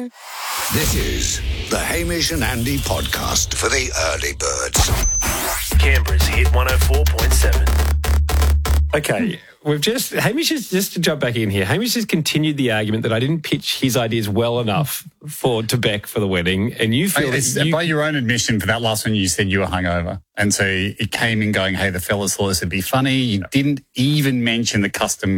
This is the Hamish and Andy podcast for the early birds. Canberra's Hit 104.7. Okay, Hamish has, just to jump back in here, Hamish has continued the argument that I didn't pitch his ideas well enough to Beck for the wedding, and you feel by your own admission for that last one, you said you were hungover, and so it came in going, hey, the fellas thought this would be funny. You didn't even mention the custom